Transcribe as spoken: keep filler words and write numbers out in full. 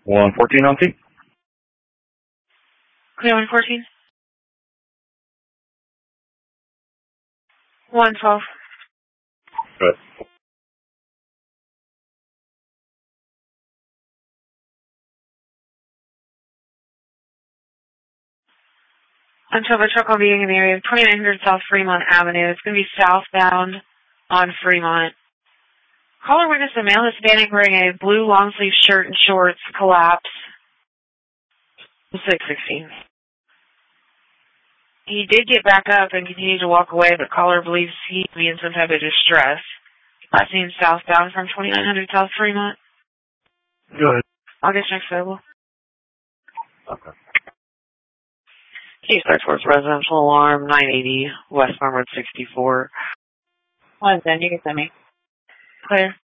one fourteen on T. Clear one fourteen. one twelve. Good. Until the truck will be in the area of twenty-nine hundred South Fremont Avenue. It's going to be southbound on Fremont. Caller witnessed a male Hispanic wearing a blue long-sleeve shirt and shorts collapse. six sixteen. He did get back up and continued to walk away, but caller believes he may be in some type of distress. Last seen southbound from twenty-nine hundred South Fremont. Good. I'll get next available. Okay. Case start towards residential alarm, nine eighty West Farm Road sixty-four. One ten, you can send me. Clear.